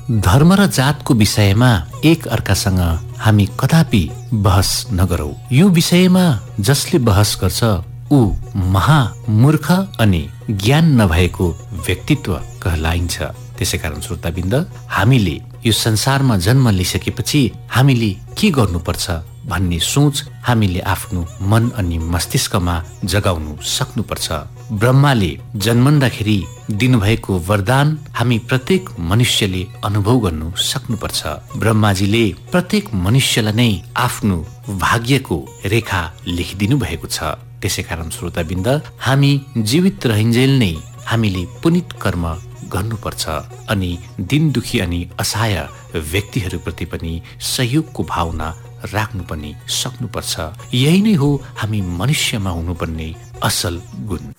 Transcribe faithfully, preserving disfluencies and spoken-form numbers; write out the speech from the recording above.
धर्म र जातको विषयमा एक अर्कासँग हामी कदापि बहस नगरौं। यो विषयमा जसले बहस गर्छ ऊ महामूर्ख अनि ज्ञान नभएको व्यक्तित्व कहलाइन्छ। त्यसैकारण श्रोताबिन्द, हामीले यो संसारमा जन्म लिइसकेपछि हामीले के गर्नुपर्छ भन्ने सोच हामीले आफ्नो मन अनि मस्तिष्कमा जगाउनु सक्नुपर्छ। ब्रह्माले जन्मँदाखेरि दिनुभएको वरदान हामी प्रत्येक मनुष्यले अनुभव गर्नु सक्नुपर्छ। ब्रह्माजीले प्रत्येक मनुष्यलाई नै आफ्नो भाग्यको रेखा लेखिदिनु भएको छ। त्यसैकारण श्रोताबिन्द, हामी जीवित रहन्जेल नै हामीले पुनित कर्म गर्नुपर्छ अनि दिन दुखी अनि असहाय व्यक्तिहरूप्रति पनि सहयोगको भावना राख्नु पनि सक्नुपर्छ। यही नै हो हामी मनुष्यमा हुनुपर्ने असल गुण।